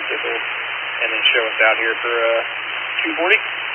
and then show us out here for 240.